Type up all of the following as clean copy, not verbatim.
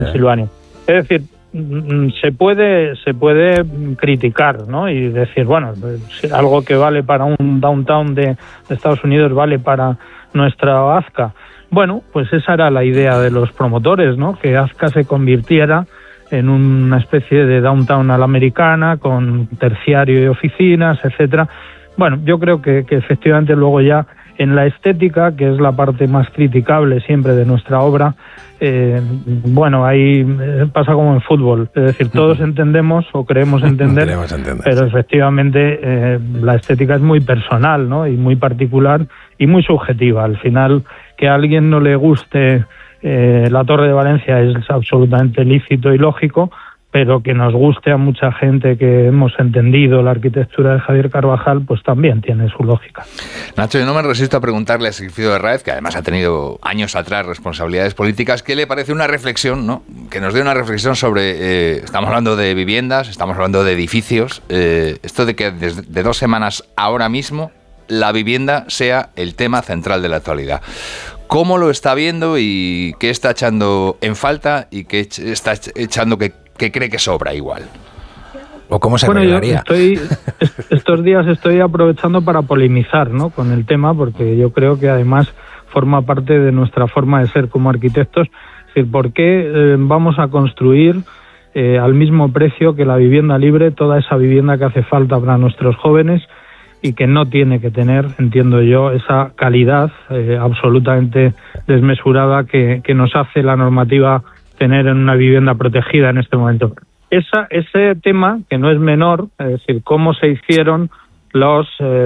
Pensilvania. Es decir, se puede criticar, ¿no? Y decir, bueno, algo que vale para un downtown de Estados Unidos vale para nuestra Azca. Bueno, pues esa era la idea de los promotores, ¿no? Que Azca se convirtiera en una especie de downtown a la americana, con terciario y oficinas, etcétera. Bueno, yo creo que efectivamente luego ya en la estética, que es la parte más criticable siempre de nuestra obra, bueno, ahí pasa como en fútbol, es decir, todos entendemos o creemos entender, pero efectivamente la estética es muy personal, ¿no? Y muy particular y muy subjetiva. Al final, que a alguien no le guste la Torre de Valencia es absolutamente lícito y lógico, pero que nos guste a mucha gente que hemos entendido la arquitectura de Javier Carvajal, pues también tiene su lógica. Nacho, yo no me resisto a preguntarle a Sigfrido Herráez, que además ha tenido años atrás responsabilidades políticas, ¿qué le parece una reflexión, ¿no? Que nos dé una reflexión sobre, estamos hablando de viviendas, estamos hablando de edificios, esto de que desde 2 semanas ahora mismo la vivienda sea el tema central de la actualidad. ¿Cómo lo está viendo y qué está echando en falta y qué está echando que cree que sobra igual? ¿O cómo se arreglaría? Estos días estoy aprovechando para polemizar, ¿no? Con el tema, porque yo creo que además forma parte de nuestra forma de ser como arquitectos. Es decir, ¿por qué vamos a construir al mismo precio que la vivienda libre, toda esa vivienda que hace falta para nuestros jóvenes y que no tiene que tener, entiendo yo, esa calidad absolutamente desmesurada que nos hace la normativa tener en una vivienda protegida en este momento? Ese tema, que no es menor, es decir, cómo se hicieron los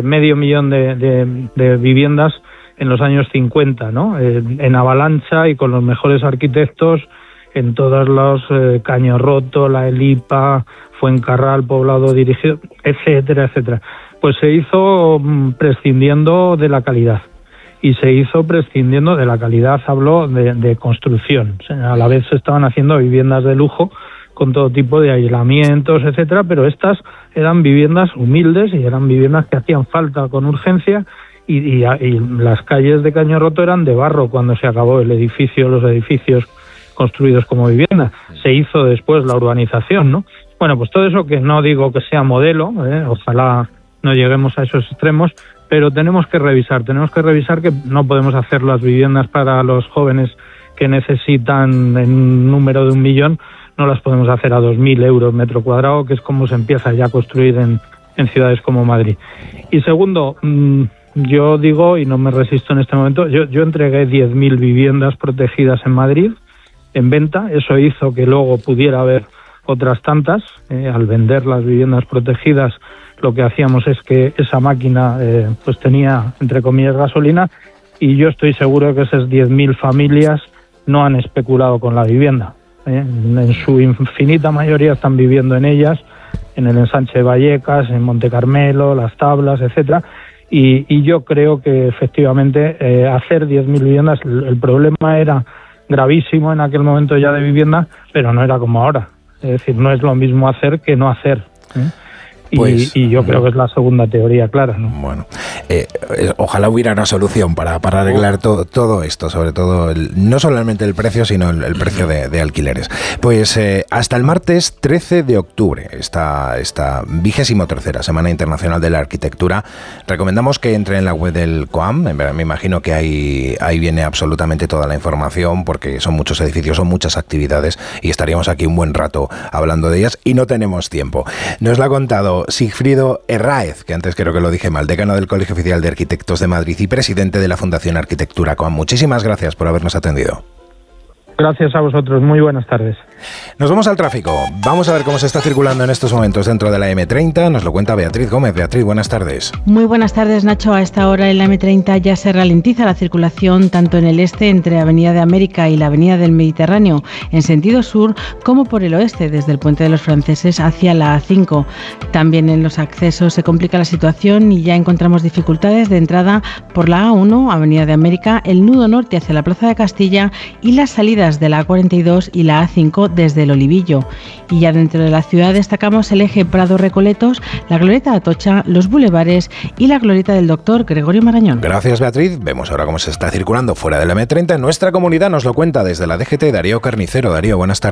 500.000 de viviendas en los años 50, ¿no? En avalancha y con los mejores arquitectos en todos los Caño Roto, La Elipa, Fuencarral, Poblado Dirigido, etcétera, etcétera. Pues se hizo prescindiendo de la calidad. Y se hizo prescindiendo de la calidad, hablo de construcción. O sea, a la vez se estaban haciendo viviendas de lujo con todo tipo de aislamientos, etcétera, pero estas eran viviendas humildes y eran viviendas que hacían falta con urgencia y las calles de Caño Roto eran de barro cuando se acabó los edificios construidos como vivienda. Se hizo después la urbanización, ¿no? Bueno, pues todo eso, que no digo que sea modelo, ojalá no lleguemos a esos extremos, pero tenemos que revisar que no podemos hacer las viviendas para los jóvenes que necesitan en un número de 1 millón, no las podemos hacer a 2.000 euros metro cuadrado, que es como se empieza ya a construir en ciudades como Madrid. Y segundo, yo digo, y no me resisto en este momento, yo entregué 10.000 viviendas protegidas en Madrid en venta. Eso hizo que luego pudiera haber otras tantas. Al vender las viviendas protegidas, lo que hacíamos es que esa máquina pues tenía, entre comillas, gasolina, y yo estoy seguro de que esas 10.000 familias no han especulado con la vivienda. En su infinita mayoría están viviendo en ellas, en el ensanche de Vallecas, en Monte Carmelo, Las Tablas, etcétera. Y yo creo que efectivamente hacer 10.000 viviendas, el problema era gravísimo en aquel momento ya de vivienda, pero no era como ahora. Es decir, no es lo mismo hacer que no hacer. Pues, y yo creo que es la segunda teoría clara, ¿no? Bueno, ojalá hubiera una solución para arreglar todo esto, sobre todo no solamente el precio, sino el precio de alquileres. Pues hasta el martes 13 de octubre, esta 23ª Semana Internacional de la Arquitectura, recomendamos que entre en la web del COAM. Me imagino que ahí viene absolutamente toda la información, porque son muchos edificios, son muchas actividades, y estaríamos aquí un buen rato hablando de ellas, y no tenemos tiempo. Nos lo ha contado Sigfrido Herráez, que antes creo que lo dije mal, decano del Colegio Oficial de Arquitectos de Madrid y presidente de la Fundación Arquitectura COAM. Muchísimas gracias por habernos atendido. Gracias a vosotros, muy buenas tardes. Nos vamos al tráfico. Vamos a ver cómo se está circulando en estos momentos dentro de la M30. Nos lo cuenta Beatriz Gómez. Beatriz, buenas tardes. Muy buenas tardes, Nacho. A esta hora en la M30 ya se ralentiza la circulación tanto en el este entre Avenida de América y la Avenida del Mediterráneo en sentido sur, como por el oeste desde el Puente de los Franceses hacia la A5. También en los accesos se complica la situación y ya encontramos dificultades de entrada por la A1, Avenida de América, el nudo norte hacia la Plaza de Castilla y las salidas de la A42 y la A5 desde el Olivillo. Y ya dentro de la ciudad destacamos el eje Prado-Recoletos, la glorieta Atocha, los bulevares y la glorieta del Doctor Gregorio Marañón. Gracias, Beatriz. Vemos ahora cómo se está circulando fuera de la M30 en nuestra comunidad. Nos lo cuenta desde la DGT Darío Carnicero. Darío, buenas tardes.